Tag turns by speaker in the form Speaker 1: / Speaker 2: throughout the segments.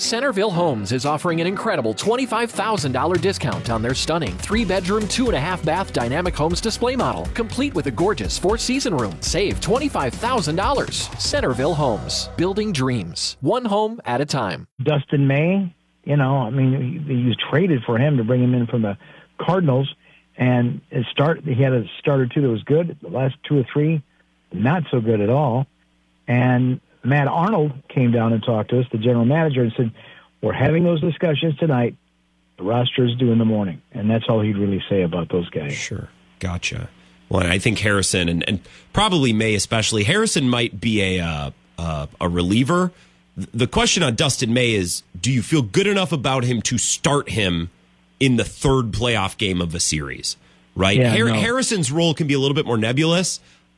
Speaker 1: Centerville Homes is offering an incredible $25,000 discount on their stunning 3-bedroom, 2.5-bath dynamic homes display model, complete with a gorgeous 4-season room. Save $25,000. Centerville Homes, building dreams, one home at a time.
Speaker 2: Dustin May, he was traded for him to bring him in from the Cardinals, and he had a start or two that was good. The last 2 or 3, not so good at all. And Matt Arnold came down and talked to us, the general manager, and said, we're having those discussions tonight. The roster is due in the morning. And that's all he'd really say about those guys.
Speaker 3: Sure. Gotcha. Well, and I think Harrison, and probably May especially, Harrison might be a reliever. The question on Dustin May is, do you feel good enough about him to start him in the third playoff game of a series? Right?
Speaker 2: Yeah,
Speaker 3: Harrison's role can be a little bit more nebulous.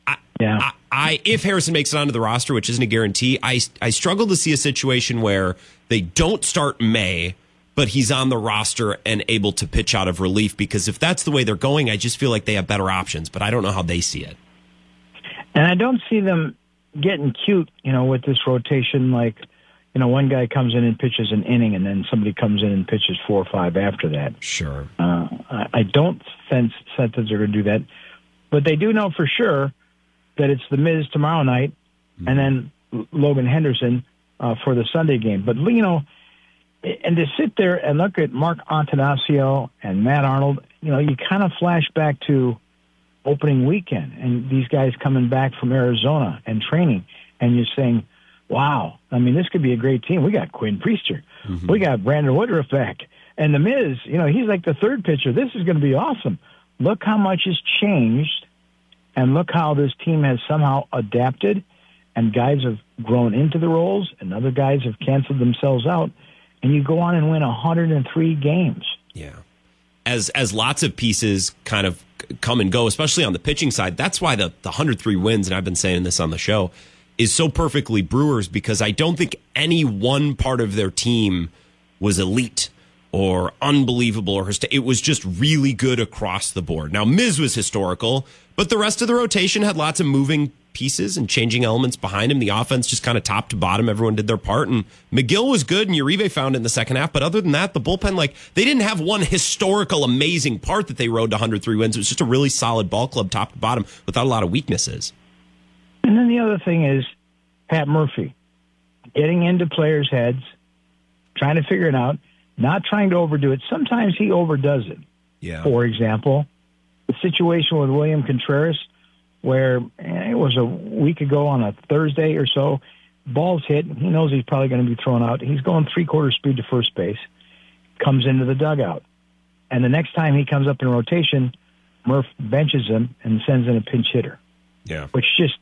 Speaker 3: If Harrison makes it onto the roster, which isn't a guarantee, I struggle to see a situation where they don't start May, but he's on the roster and able to pitch out of relief, because if that's the way they're going, I just feel like they have better options, but I don't know how they see it.
Speaker 2: And I don't see them getting cute, with this rotation, like, one guy comes in and pitches an inning and then somebody comes in and pitches 4 or 5 after that.
Speaker 3: Sure.
Speaker 2: I don't sense that they're going to do that, but they do know for sure that it's the Miz tomorrow night, and then Logan Henderson for the Sunday game. But, and to sit there and look at Mark Antanasio and Matt Arnold, you kind of flash back to opening weekend and these guys coming back from Arizona and training, and you're saying, wow, this could be a great team. We got Quinn Priester. Mm-hmm. We got Brandon Woodruff back. And the Miz, he's like the third pitcher. This is going to be awesome. Look how much has changed. And look how this team has somehow adapted, and guys have grown into the roles, and other guys have canceled themselves out, and you go on and win 103 games.
Speaker 3: Yeah. As lots of pieces kind of come and go, especially on the pitching side, that's why the 103 wins, and I've been saying this on the show, is so perfectly Brewers, because I don't think any one part of their team was elite or unbelievable, or it was just really good across the board. Now, Miz was historical, but the rest of the rotation had lots of moving pieces and changing elements behind him. The offense just kind of top to bottom, everyone did their part, and McGill was good, and Uribe found it in the second half, but other than that, the bullpen, they didn't have one historical, amazing part that they rode to 103 wins. It was just a really solid ball club top to bottom without a lot of weaknesses.
Speaker 2: And then the other thing is Pat Murphy getting into players' heads, trying to figure it out, not trying to overdo it. Sometimes he overdoes it.
Speaker 3: Yeah.
Speaker 2: For example, the situation with William Contreras, where it was a week ago on a Thursday or so, ball's hit. He knows he's probably going to be thrown out. He's going 3/4 speed to first base, comes into the dugout. And the next time he comes up in rotation, Murph benches him and sends in a pinch hitter.
Speaker 3: Yeah.
Speaker 2: Which just,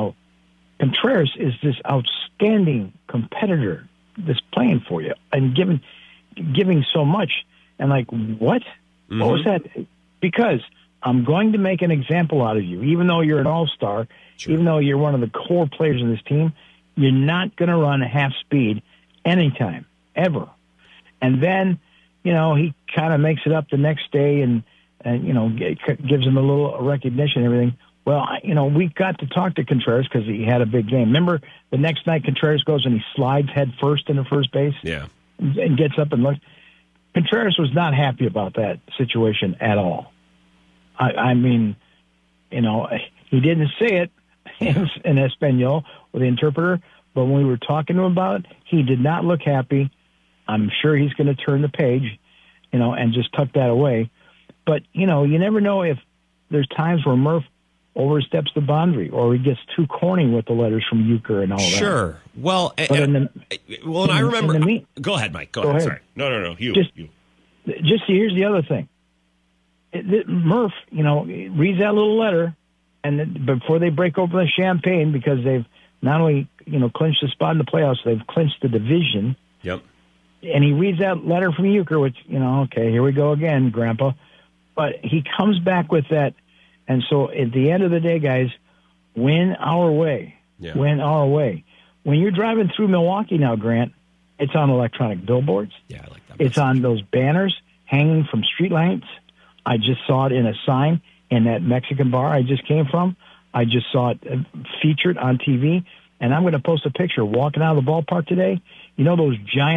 Speaker 2: Contreras is this outstanding competitor that's playing for you and giving so much. And what? Mm-hmm. What was that? Because I'm going to make an example out of you. Even though you're an all-star, sure, even though you're one of the core players in this team, you're not going to run half speed anytime, ever. And then, he kind of makes it up the next day and gives him a little recognition and everything. Well, we got to talk to Contreras because he had a big game. Remember, the next night Contreras goes and he slides head first into first base?
Speaker 3: Yeah.
Speaker 2: And gets up and looks. Contreras was not happy about that situation at all. He didn't say it in Espanol with the interpreter, but when we were talking to him about it, he did not look happy. I'm sure he's going to turn the page, and just tuck that away. But, you never know if there's times where Murph oversteps the boundary or he gets too corny with the letters from Euchre and all that.
Speaker 3: Sure. Well, and I remember. Go ahead, Mike. Go ahead. Sorry. No. You. Just
Speaker 2: here's the other thing. Murph, reads that little letter, and before they break open the champagne, because they've not only clinched the spot in the playoffs, they've clinched the division.
Speaker 3: Yep.
Speaker 2: And he reads that letter from Euchre, which okay, here we go again, Grandpa. But he comes back with that, and so at the end of the day, guys, win our way. Yeah. Win our way. When you're driving through Milwaukee now, Grant, it's on electronic billboards.
Speaker 3: Yeah, I like that.
Speaker 2: It's on those banners hanging from street lights. I just saw it in a sign in that Mexican bar I just came from. I just saw it featured on TV, and I'm going to post a picture walking out of the ballpark today. Those giant